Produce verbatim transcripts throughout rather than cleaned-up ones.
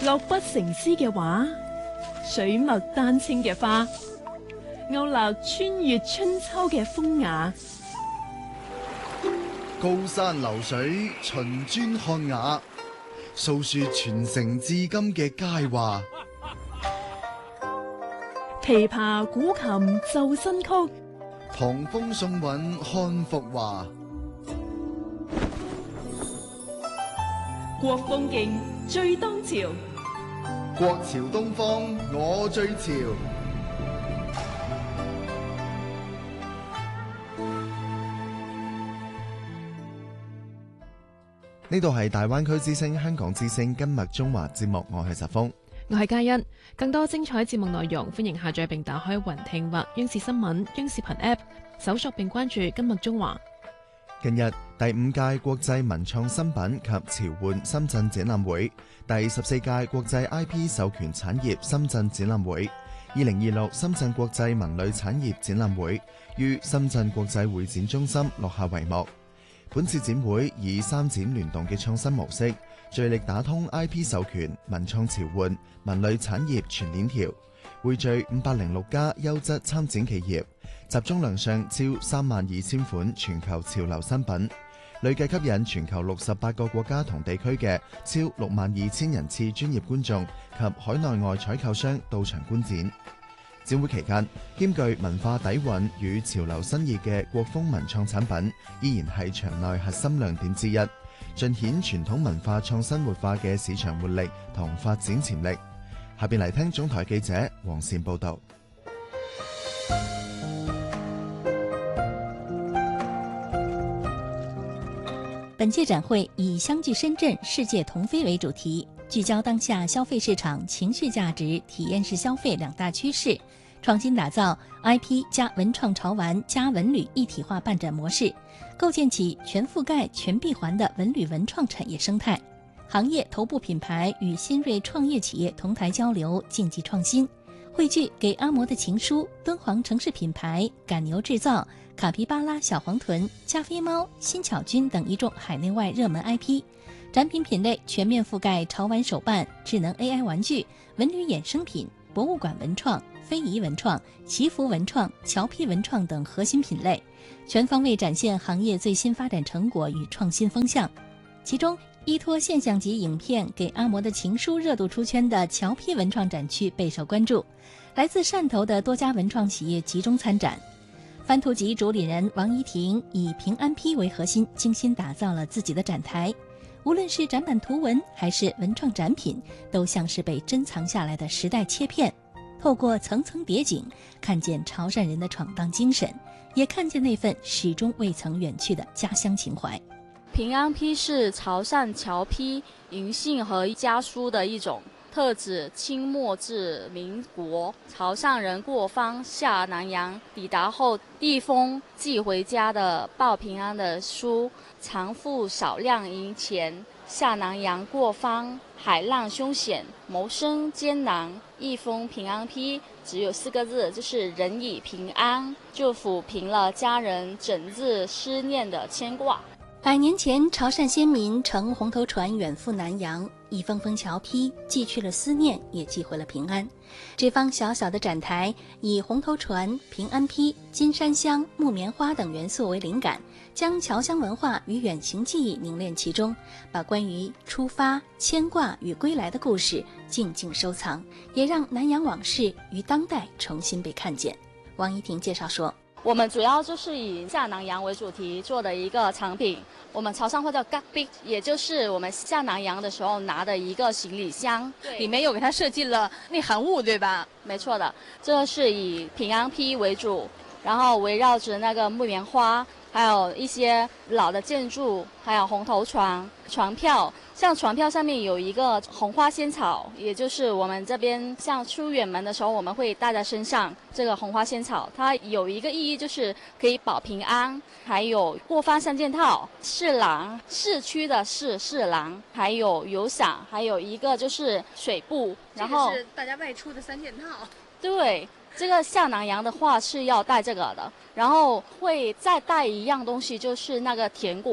落筆成詩嘅畫，水墨丹青嘅花，勾勒穿越春秋嘅風雅。 高山流水秦磚漢雅，訴說傳承至今嘅佳話。 琵琶古琴奏新曲， 唐風宋韻漢服華。 國風勁最當朝， 國潮東方我最潮。 呢度係大灣區之聲香港之聲今日中華節目，我係十峰， 我係嘉欣。更多精彩節目內容，歡迎下載並打開雲聽或央視新聞、央視頻 App， 搜索並關注今日中華。 近日第五屆國際文創新品及潮玩深圳展覽會、第十四屆國際 I P 授權產業深圳展覽會、二零二六深圳國際文旅產業展覽會於深圳國際會展中心落下帷幕。本次展會以三展聯動嘅創新模式，聚力打通 I P 授權、文創潮玩、文旅產業全鏈條，匯聚五百零六家優質參展企業，集中亮相超三萬二千款全球潮流新品，累計吸引全球六十八個國家同地區嘅超六萬二千人次專業觀眾及海內外採購商到場觀展。展會期間，兼具文化底蘊與潮流新意嘅國風文創產品依然係場內核心亮點之一，盡顯傳統文化創新活化嘅市場活力同發展潛力。下邊嚟聽總台記者黃善報道。 本屆展會以相聚深圳，世界同飛為主題，聚焦當下消費市場情緒價值、體驗式消費兩大趨勢，創新打造 I P 加文創潮玩加文旅一體化辦展模式，構建起全覆蓋全閉環的文旅文創產業生態。行業頭部品牌與新銳創業企業同台交流，競技創新，匯聚給阿嬤的情書、敦煌城市品牌趕牛製造、卡皮巴拉小黃豚、加菲貓、新巧君等一眾海內外熱門 I P， 展品品類全面覆蓋潮玩手辦、智能 A I 玩具、文旅衍生品、博物館文創、非遺文創、祈福文創、橋坯文創等核心品類，全方位展現行業最新發展成果與創新風向。其中，依託現象級影片《給阿嬤的情書》熱度出圈的橋坯文創展區備受關注，來自汕頭的多家文創企業集中參展。番圖集主理人王怡婷以平安坯為核心，精心打造了自己的展台。無論是展板圖文還是文創展品，都像是被珍藏下來的時代切片，透過層層疊景，看見潮汕人的闖蕩精神，也看見那份始終未曾遠去的家鄉情懷。 平安坯是潮汕橋坯銀杏和家書的一種，特指清末至民國潮汕人過方下南洋抵達後遞封寄回家的報平安的書，常附少量銀錢。下南洋過方，海浪凶險，謀生艱難，一封平安坯只有四個字，就是人已平安，就撫平了家人整日思念的牽掛。 百年前，潮汕先民乘紅頭船遠赴南洋，一封封橋坯寄去了思念，也寄回了平安。這方小小的展台，以紅頭船、平安坯、金山香、木棉花等元素為靈感，將僑鄉文化與遠行記憶凝練其中，把關於出發、牽掛與歸來的故事靜靜收藏，也讓南洋往事於當代重新被看見。王怡婷介紹說， 我們主要就是以下南洋為主題做的一個產品，我們潮汕話叫嘎逼，也就是我們下南洋的時候拿的一個行李箱， 裡面有給它設計了內含物，對吧？ 沒錯的，這是以平安坯為主，然後圍繞着那個木棉花，還有一些老的建築，還有紅頭船、船票。像船票上面有一個紅花仙草，也就是我們這邊像出遠門的時候我們會帶在身上，這個紅花仙草它有一個意義，就是可以保平安。還有過方三件套，市郎，市區的市市郎，還有有傘，還有一個就是水布，然後這是大家外出的三件套。 對，這個下南洋的話是要帶這個的，然後會再帶一樣東西，就是那個甜果。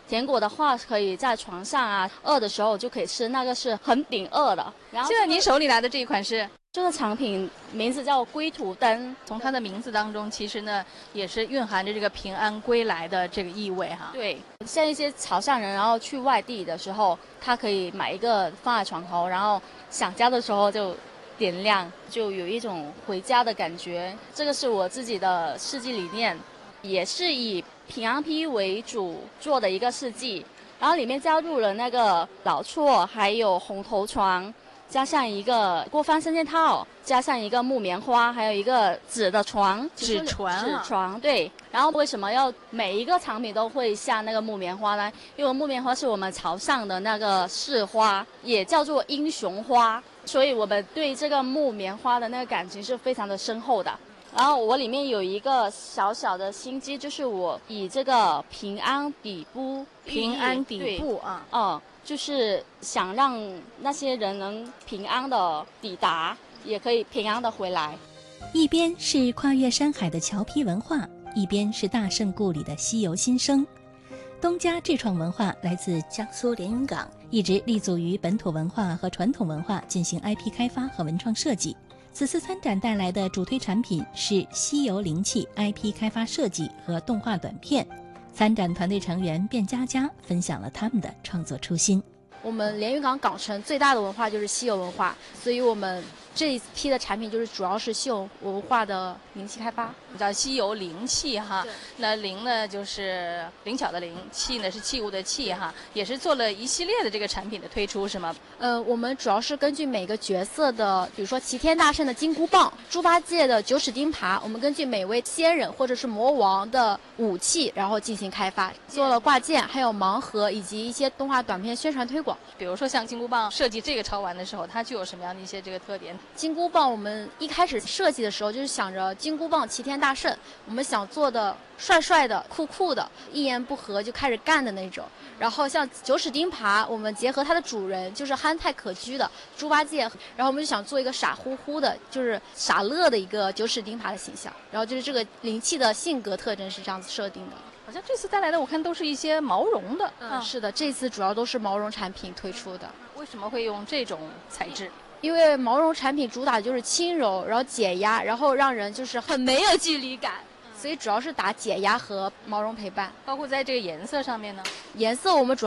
甜果的话可以在床上啊，饿的时候就可以吃，那个是很顶饿的。然后、 现在您手里拿的这一款是？ 这个产品名字叫龟土灯， 从它的名字当中，其实呢也是蕴含着这个平安归来的这个意味哈。 对，像一些潮汕人，然后去外地的时候，他可以买一个放在床头，然后想家的时候就点亮，就有一种回家的感觉。这个是我自己的设计理念，也是以平安批为主做的一个设计，然后里面加入了那个老厝，还有红头床。加上一个过帆三件套，加上一个木棉花，还有一个纸的床， 纸床、啊， 纸床对。然后为什么要每一个产品都会下那个木棉花呢？因为木棉花是我们潮汕的那个市花，也叫做英雄花，所以我们对这个木棉花的那个感情是非常的深厚的。然后我里面有一个小小的心机，就是我以这个平安底部， 平安底部啊， 嗯。就是想让那些人能平安的抵达，也可以平安的回来。 一边是跨越山海的侨批文化，一边是大圣故里的西游新生。东家智创文化来自江苏连云港，一直立足于本土文化和传统文化进行 I P 开发和文创设计。此次参展带来的主推产品是西游灵气 I P 开发设计和动画短片。参展团队成员卞佳佳分享了他们的创作初心。 我们连云港港城最大的文化就是西游文化，所以我们这一批的产品就是主要是西游文化的灵气开发。 叫西游灵气哈，那灵呢就是灵巧的灵，气呢是器物的器哈，也是做了一系列的这个产品的推出是吗？ 呃，我们主要是根据每个角色的，比如说齐天大圣的金箍棒、猪八戒的九齿钉耙，我们根据每位仙人或者是魔王的武器，然后进行开发，做了挂件，还有盲盒以及一些动画短片宣传推广。 比如说像金箍棒设计这个潮玩的时候，它具有什么样的一些这个特点？ 金箍棒我们一开始设计的时候就是想着金箍棒齐天大圣，我们想做的帅帅的、酷酷的，一言不合就开始干的那种。然后像九齿钉耙，我们结合它的主人就是憨态可掬的猪八戒，然后我们就想做一个傻乎乎的，就是傻乐的一个九齿钉耙的形象。然后就是这个灵气的性格特征是这样子设定的。 好像这次带来的我看都是一些毛绒的。 嗯，是的，这次主要都是毛绒产品推出的。 为什么会用这种材质？ 因为毛绒产品主打就是轻柔，然后解压，然后让人就是很没有距离感，所以主要是打解压和毛绒陪伴。 包括在这个颜色上面呢， 颜色我们主